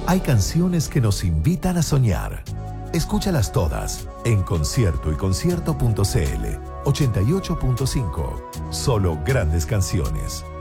Hay canciones que nos invitan a soñar. Escúchalas todas en conciertoyconcierto.cl 88.5. Solo grandes canciones.